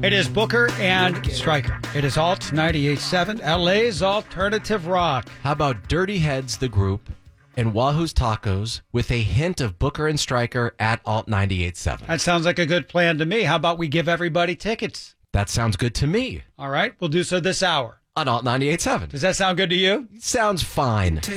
It is Booker and Stryker. It is Alt 98.7, LA's alternative rock. How about Dirty Heads, the group, and Wahoo's Tacos with a hint of Booker and Stryker at Alt 98.7? That sounds like a good plan to me. How about we give everybody tickets? That sounds good to me. All right, we'll do so this hour. On Alt 98.7. Does that sound good to you? Sounds fine.